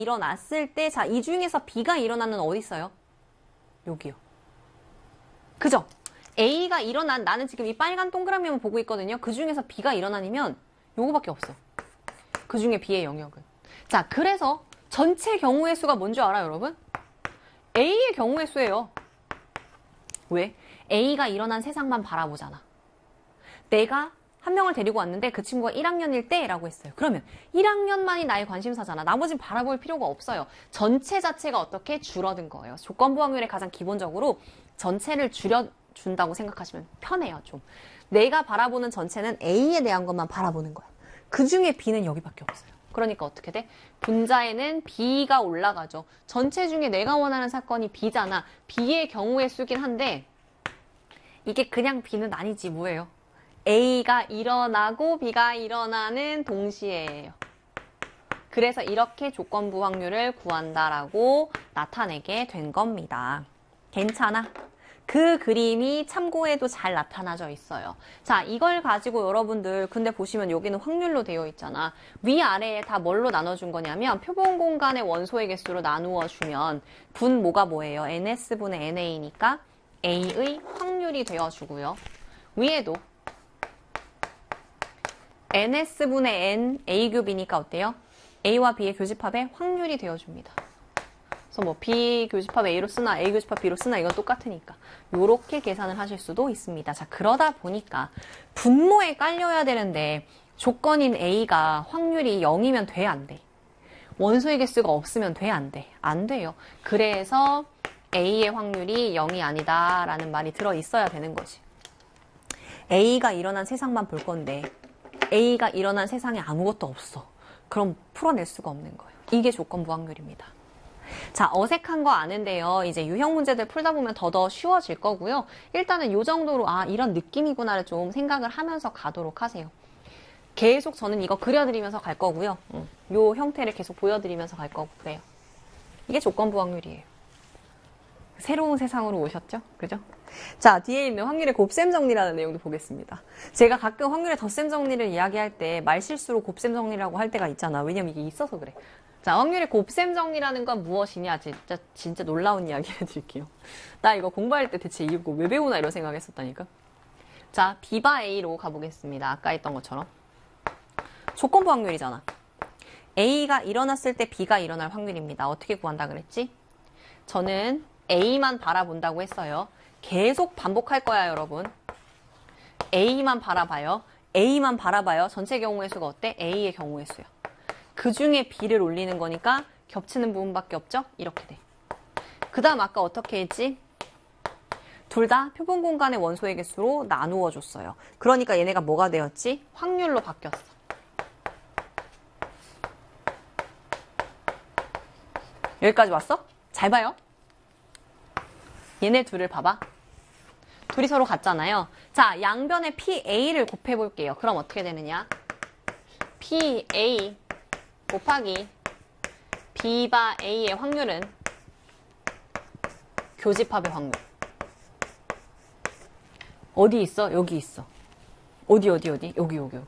일어났을 때, 자, 이 중에서 B가 일어나는 어디 있어요? 여기요. 그죠? A가 일어난, 나는 지금 이 빨간 동그라미만 보고 있거든요. 그 중에서 B가 일어나면 요거밖에 없어. 그 중에 B의 영역은. 자, 그래서 전체 경우의 수가 뭔 줄 알아요, 여러분? A의 경우의 수예요. 왜? A가 일어난 세상만 바라보잖아. 내가 한 명을 데리고 왔는데 그 친구가 1학년일 때라고 했어요. 그러면 1학년만이 나의 관심사잖아. 나머진 바라볼 필요가 없어요. 전체 자체가 어떻게 줄어든 거예요. 조건부 확률의 가장 기본적으로 전체를 줄여준다고 생각하시면 편해요, 좀. 내가 바라보는 전체는 A에 대한 것만 바라보는 거야. 그 중에 B는 여기밖에 없어요. 그러니까 어떻게 돼? 분자에는 B가 올라가죠. 전체 중에 내가 원하는 사건이 B잖아. B의 경우의 수긴 한데 이게 그냥 B는 아니지, 뭐예요? A가 일어나고 B가 일어나는 동시에예요. 그래서 이렇게 조건부 확률을 구한다라고 나타내게 된 겁니다. 괜찮아? 그 그림이 참고해도 잘 나타나져 있어요. 자, 이걸 가지고 여러분들 근데 보시면 여기는 확률로 되어 있잖아. 위아래에 다 뭘로 나눠준 거냐면 표본 공간의 원소의 개수로 나누어 주면 분모가 뭐예요? NS분의 NA니까 A의 확률이 되어주고요. 위에도 NS분의 N A큐비니까 어때요? A와 B의 교집합의 확률이 되어줍니다. 그래서 뭐 B 교집합 A로 쓰나 A 교집합 B로 쓰나 이건 똑같으니까 요렇게 계산을 하실 수도 있습니다. 자, 그러다 보니까 분모에 깔려야 되는데 조건인 A가 확률이 0이면 돼, 안 돼? 원소의 개수가 없으면 돼, 안 돼? 안 돼요. 그래서 A의 확률이 0이 아니다라는 말이 들어있어야 되는 거지. A가 일어난 세상만 볼 건데 A가 일어난 세상에 아무것도 없어. 그럼 풀어낼 수가 없는 거예요. 이게 조건부 확률입니다. 자, 어색한 거 아는데요. 이제 유형 문제들 풀다 보면 더 쉬워질 거고요. 일단은 요 정도로 아, 이런 느낌이구나를 좀 생각을 하면서 가도록 하세요. 계속 저는 이거 그려드리면서 갈 거고요. 요 형태를 계속 보여드리면서 갈 거고 그래요. 이게 조건부 확률이에요. 새로운 세상으로 오셨죠? 그죠? 자, 뒤에 있는 확률의 곱셈 정리라는 내용도 보겠습니다. 제가 가끔 확률의 덧셈 정리를 이야기할 때 말실수로 곱셈 정리라고 할 때가 있잖아. 왜냐면 이게 있어서 그래. 자, 확률의 곱셈 정리라는 건 무엇이냐? 진짜 놀라운 이야기 해드릴게요. 나 이거 공부할 때 대체 이거 왜 배우나 이런 생각했었다니까. 자, B바 A로 가보겠습니다. 아까 했던 것처럼. 조건부 확률이잖아. A가 일어났을 때 B가 일어날 확률입니다. 어떻게 구한다 그랬지? 저는 A만 바라본다고 했어요. 계속 반복할 거야, 여러분. A만 바라봐요. A만 바라봐요. 전체 경우의 수가 어때? A의 경우의 수야. 그 중에 B를 올리는 거니까 겹치는 부분밖에 없죠? 이렇게 돼. 그 다음 아까 어떻게 했지? 둘 다 표본 공간의 원소의 개수로 나누어 줬어요. 그러니까 얘네가 뭐가 되었지? 확률로 바뀌었어. 여기까지 왔어? 잘 봐요. 얘네 둘을 봐봐. 둘이 서로 같잖아요. 자, 양변에 PA를 곱해볼게요. 그럼 어떻게 되느냐? PA 곱하기 B바 A의 확률은 교집합의 확률. 어디 있어? 여기 있어. 어디? 여기.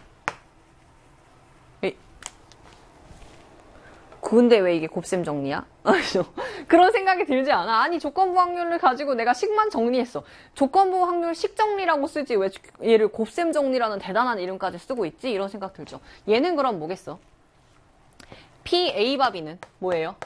근데 왜 이게 곱셈 정리야? 그런 생각이 들지 않아? 아니, 조건부 확률을 가지고 내가 식만 정리했어. 조건부 확률 식 정리라고 쓰지 왜 얘를 곱셈 정리라는 대단한 이름까지 쓰고 있지? 이런 생각 들죠. 얘는 그럼 뭐겠어? PA 바 B는 뭐예요?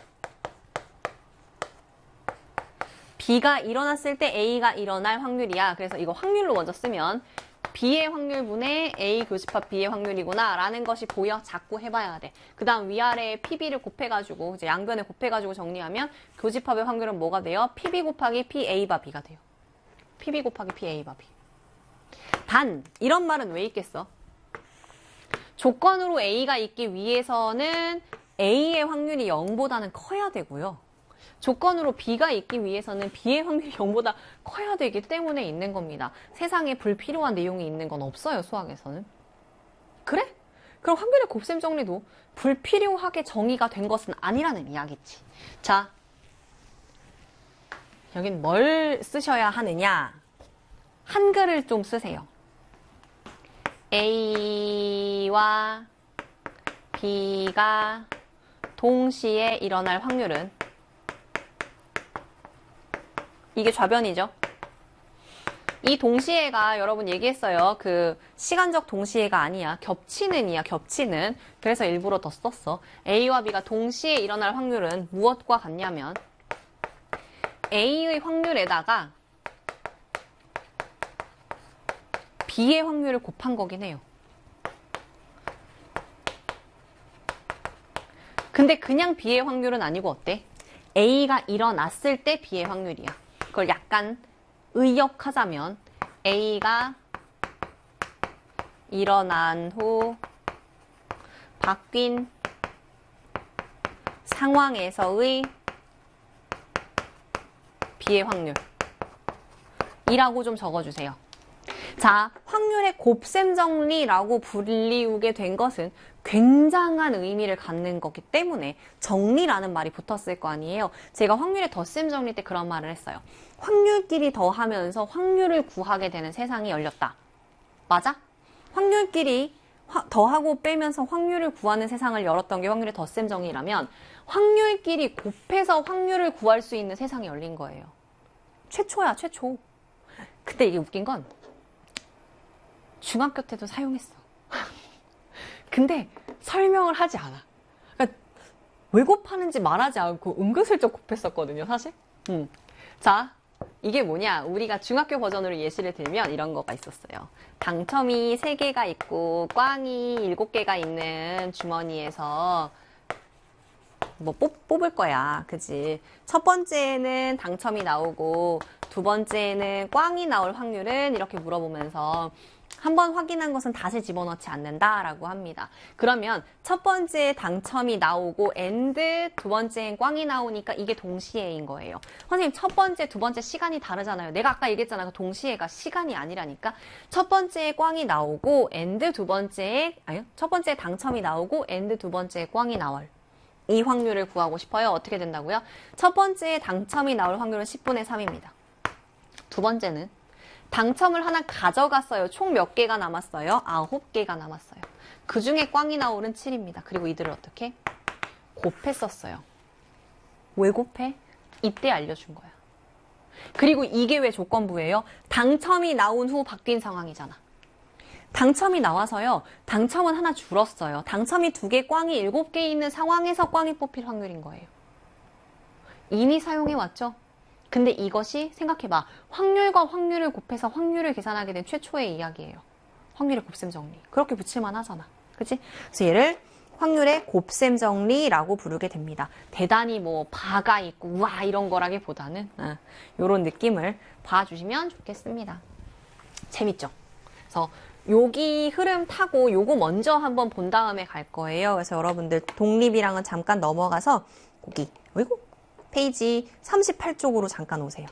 B가 일어났을 때 A가 일어날 확률이야. 그래서 이거 확률로 먼저 쓰면 B의 확률분의 A 교집합 B의 확률이구나 라는 것이 보여. 자꾸 해봐야 돼. 그 다음 위아래에 PB를 곱해가지고 이제 양변에 곱해가지고 정리하면 교집합의 확률은 뭐가 돼요? PB 곱하기 PA 바 B가 돼요. PB 곱하기 PA 바 B. 단 이런 말은 왜 있겠어? 조건으로 A가 있기 위해서는 A의 확률이 0보다는 커야 되고요. 조건으로 B가 있기 위해서는 B의 확률이 0보다 커야 되기 때문에 있는 겁니다. 세상에 불필요한 내용이 있는 건 없어요, 수학에서는. 그래? 그럼 확률의 곱셈 정리도 불필요하게 정의가 된 것은 아니라는 이야기지. 자, 여긴 뭘 쓰셔야 하느냐? 한글을 좀 쓰세요. A와 B가 동시에 일어날 확률은, 이게 좌변이죠. 이 동시에가 여러분 얘기했어요. 그 시간적 동시에가 아니야. 겹치는이야, 겹치는. 그래서 일부러 더 썼어. A와 B가 동시에 일어날 확률은 무엇과 같냐면 A의 확률에다가 B의 확률을 곱한 거긴 해요. 근데 그냥 B의 확률은 아니고 어때? A가 일어났을 때 B의 확률이야. 그걸 약간 의역하자면 A가 일어난 후 바뀐 상황에서의 B의 확률이라고 좀 적어주세요. 자, 확률의 곱셈 정리라고 불리우게 된 것은 굉장한 의미를 갖는 거기 때문에 정리라는 말이 붙었을 거 아니에요. 제가 확률의 덧셈 정리 때 그런 말을 했어요. 확률끼리 더하면서 확률을 구하게 되는 세상이 열렸다. 맞아? 확률끼리 더하고 빼면서 확률을 구하는 세상을 열었던 게 확률의 덧셈 정리라면 확률끼리 곱해서 확률을 구할 수 있는 세상이 열린 거예요. 최초야, 최초. 근데 이게 웃긴 건 중학교 때도 사용했어. 근데 설명을 하지 않아. 그러니까 왜 곱하는지 말하지 않고 은근슬쩍 곱했었거든요, 사실. 자, 이게 뭐냐? 우리가 중학교 버전으로 예시를 들면 이런 거가 있었어요. 당첨이 3개가 있고 꽝이 7개가 있는 주머니에서 뭐 뽑을 거야. 그지? 첫 번째는 당첨이 나오고 두 번째는 꽝이 나올 확률은 이렇게 물어보면서 한 번 확인한 것은 다시 집어넣지 않는다라고 합니다. 그러면 첫 번째 당첨이 나오고 and 두 번째엔 꽝이 나오니까 이게 동시에인 거예요. 선생님, 첫 번째, 두 번째 시간이 다르잖아요. 내가 아까 얘기했잖아. 그 동시에가 시간이 아니라니까. 첫 번째에 꽝이 나오고 and 두 번째에, 아니요. 첫 번째에 당첨이 나오고 and 두 번째에 꽝이 나올. 이 확률을 구하고 싶어요. 어떻게 된다고요? 첫 번째에 당첨이 나올 확률은 10분의 3입니다. 두 번째는 당첨을 하나 가져갔어요. 총 몇 개가 남았어요? 9개가 남았어요. 그 중에 꽝이 나오는 7입니다. 그리고 이들을 어떻게? 곱했었어요. 왜 곱해? 이때 알려준 거야. 그리고 이게 왜 조건부예요? 당첨이 나온 후 바뀐 상황이잖아. 당첨이 나와서요. 당첨은 하나 줄었어요. 당첨이 2개, 꽝이 7개 있는 상황에서 꽝이 뽑힐 확률인 거예요. 이미 사용해왔죠? 근데 이것이 생각해봐. 확률과 확률을 곱해서 확률을 계산하게 된 최초의 이야기예요. 확률의 곱셈 정리. 그렇게 붙일만 하잖아. 그치? 그래서 얘를 확률의 곱셈 정리라고 부르게 됩니다. 대단히 뭐 바가 있고 우와 이런 거라기보다는 이런 느낌을 봐주시면 좋겠습니다. 재밌죠? 그래서 여기 흐름 타고 요거 먼저 한번 본 다음에 갈 거예요. 그래서 여러분들 독립이랑은 잠깐 넘어가서 거기 페이지 38쪽으로 잠깐 오세요.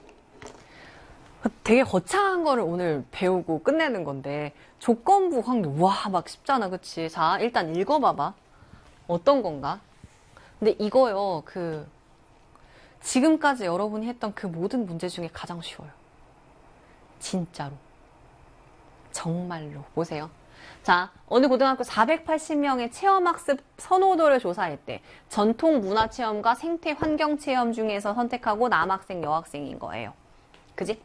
되게 거창한 거를 오늘 배우고 끝내는 건데 조건부 확률 와 막 쉽잖아, 그치? 자, 일단 읽어봐봐. 어떤 건가? 근데 이거요, 지금까지 여러분이 했던 그 모든 문제 중에 가장 쉬워요. 진짜로. 정말로. 보세요. 자, 어느 고등학교 480명의 체험학습 선호도를 조사했대. 전통 문화체험과 생태 환경체험 중에서 선택하고 남학생, 여학생인 거예요. 그지?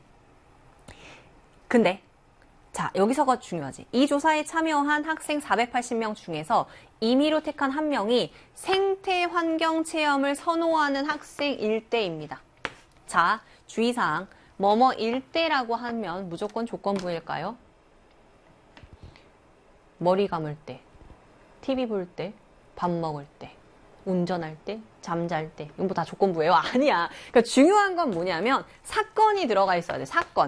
근데 자, 여기서가 중요하지. 이 조사에 참여한 학생 480명 중에서 임의로 택한 한 명이 생태 환경 체험을 선호하는 학생일 때입니다. 자, 주의사항. 뭐뭐일 때라고 하면 무조건 조건부일까요? 머리 감을 때, TV 볼 때, 밥 먹을 때, 운전할 때, 잠잘 때. 이건 뭐 다 조건부예요? 아니야. 그러니까 중요한 건 뭐냐면 사건이 들어가 있어야 돼. 사건.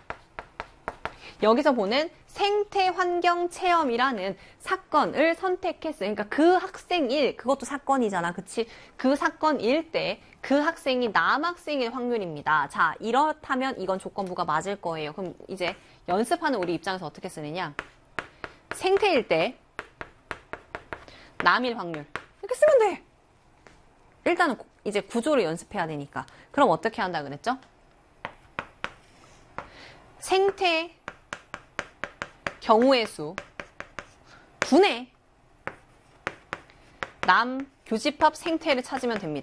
여기서 보는 생태 환경 체험이라는 사건을 선택했어요. 그러니까 그 학생일, 그것도 사건이잖아. 그치? 그 사건일 때 그 학생이 남학생일 확률입니다. 자, 이렇다면 이건 조건부가 맞을 거예요. 그럼 이제 연습하는 우리 입장에서 어떻게 쓰느냐? 생태일 때 남일 확률 이렇게 쓰면 돼. 일단은 이제 구조를 연습해야 되니까. 그럼 어떻게 한다 그랬죠? 생태 경우의 수 분의 남 교집합 생태를 찾으면 됩니다.